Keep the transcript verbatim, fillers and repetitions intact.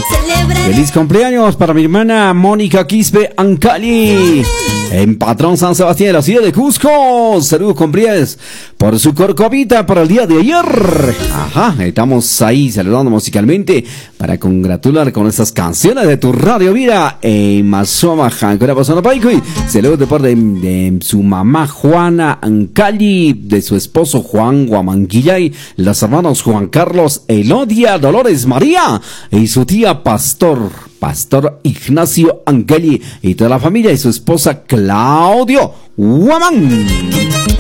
Feliz cumpleaños para mi hermana Mónica Quispe Ancali, en Patrón San Sebastián de la ciudad de Cusco. Saludos cumpleaños por su corcovita para el día de ayer. Ajá, estamos ahí saludando musicalmente para congratular con estas canciones de tu Radio Vida en Mazoma, Jancora Pasona Paicoy. Saludos de parte de, de su mamá Juana Ancali, de su esposo Juan Guamanquillay, los hermanos Juan Carlos Elodia Dolores María y su tía Pastor, Pastor Ignacio Ancali y toda la familia y su esposa Claudio Guamán.